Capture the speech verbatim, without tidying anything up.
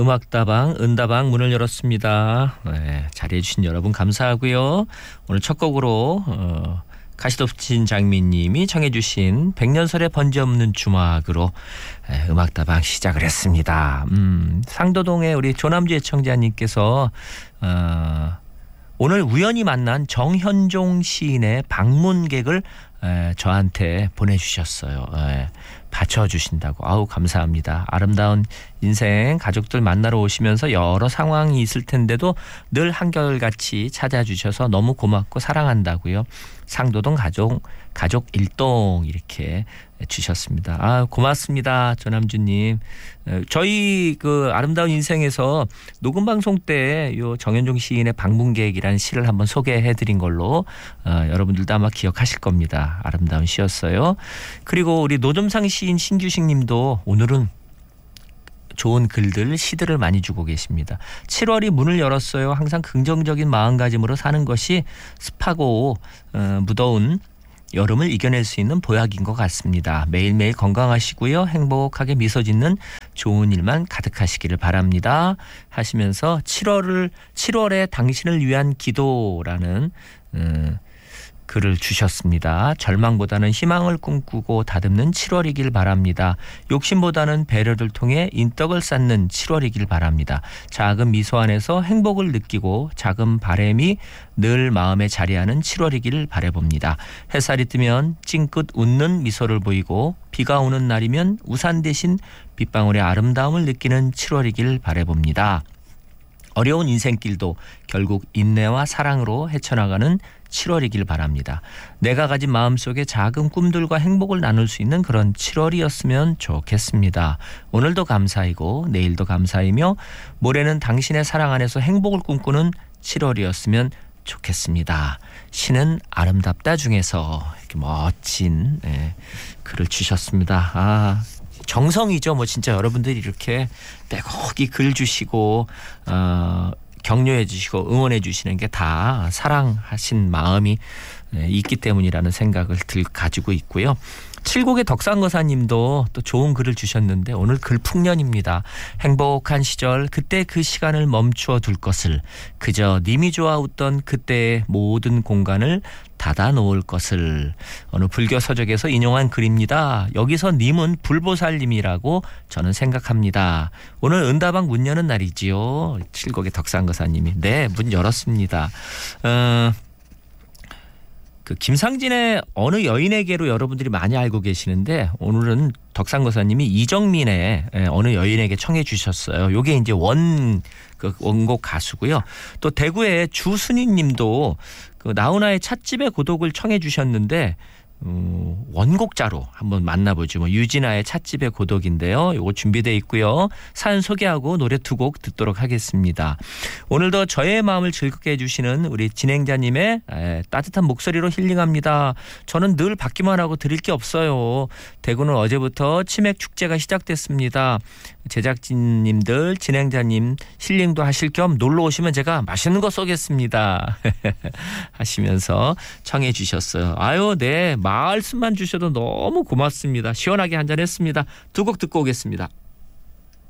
음악다방, 은다방 문을 열었습니다. 네, 자리해 주신 여러분 감사하고요. 오늘 첫 곡으로 어, 가시덥진 장미님이 청해 주신 백년설의 번지 없는 주막으로 네, 음악다방 시작을 했습니다. 음, 상도동의 우리 조남주 애청자님께서 어, 오늘 우연히 만난 정현종 시인의 방문객을 에, 저한테 보내주셨어요. 에, 받쳐주신다고. 아우 감사합니다. 아름다운 인생 가족들 만나러 오시면서 여러 상황이 있을 텐데도 늘 한결같이 찾아주셔서 너무 고맙고 사랑한다고요. 상도동 가족 가족 일동 이렇게 주셨습니다. 아 고맙습니다, 조남주님. 저희 그 아름다운 인생에서 녹음 방송 때 요 정현종 시인의 방문객이라는 시를 한번 소개해드린 걸로 어, 여러분들도 아마 기억하실 겁니다. 아름다운 시였어요. 그리고 우리 노점상 시인 신규식님도 오늘은 좋은 글들, 시들을 많이 주고 계십니다. 칠월이 문을 열었어요. 항상 긍정적인 마음가짐으로 사는 것이 습하고 어, 무더운 여름을 이겨낼 수 있는 보약인 것 같습니다. 매일매일 건강하시고요. 행복하게 미소 짓는 좋은 일만 가득하시기를 바랍니다. 하시면서 칠월을 칠월에 당신을 위한 기도라는 음, 글을 주셨습니다. 절망보다는 희망을 꿈꾸고 다듬는 칠월이길 바랍니다. 욕심보다는 배려를 통해 인덕을 쌓는 칠월이길 바랍니다. 작은 미소 안에서 행복을 느끼고 작은 바람이 늘 마음에 자리하는 칠월이길 바라봅니다. 햇살이 뜨면 찡긋 웃는 미소를 보이고 비가 오는 날이면 우산 대신 빗방울의 아름다움을 느끼는 칠월이길 바라봅니다. 어려운 인생길도 결국 인내와 사랑으로 헤쳐나가는 칠월이길 바랍니다. 내가 가진 마음속에 작은 꿈들과 행복을 나눌 수 있는 그런 칠월이었으면 좋겠습니다. 오늘도 감사이고 내일도 감사이며 모레는 당신의 사랑 안에서 행복을 꿈꾸는 칠월이었으면 좋겠습니다. 시는 아름답다 중에서 이렇게 멋진 네, 글을 주셨습니다. 아 정성이죠. 뭐 진짜 여러분들이 이렇게 빼곡히 글 주시고 어, 격려해 주시고 응원해 주시는 게 다 사랑하신 마음이 있기 때문이라는 생각을 들 가지고 있고요. 칠곡의 덕상거사님도 또 좋은 글을 주셨는데 오늘 글풍년입니다. 행복한 시절 그때 그 시간을 멈추어 둘 것을 그저 님이 좋아 웃던 그때의 모든 공간을 닫아 놓을 것을 어느 불교 서적에서 인용한 글입니다. 여기서 님은 불보살님이라고 저는 생각합니다. 오늘 은다방 문 여는 날이지요. 칠곡의 덕상거사님이 네, 문 열었습니다. 어, 그 김상진의 어느 여인에게로 여러분들이 많이 알고 계시는데 오늘은 덕상거사님이 이정민의 어느 여인에게 청해 주셨어요. 요게 이제 원, 그 원곡 가수고요. 또 대구의 주순희님도 그 나훈아의 찻집의 고독을 청해 주셨는데 음, 원곡자로 한번 만나보죠. 뭐 유진아의 찻집의 고독인데요. 요거 준비되어 있고요. 사연 소개하고 노래 두 곡 듣도록 하겠습니다. 오늘도 저의 마음을 즐겁게 해주시는 우리 진행자님의 에, 따뜻한 목소리로 힐링합니다. 저는 늘 받기만 하고 드릴 게 없어요. 대구는 어제부터 치맥 축제가 시작됐습니다. 제작진님들, 진행자님 힐링도 하실 겸 놀러 오시면 제가 맛있는 거 쏘겠습니다. 하시면서 청해 주셨어요. 아유, 네. 말씀만 주셔도 너무 고맙습니다. 시원하게 한잔했습니다. 두 곡 듣고 오겠습니다.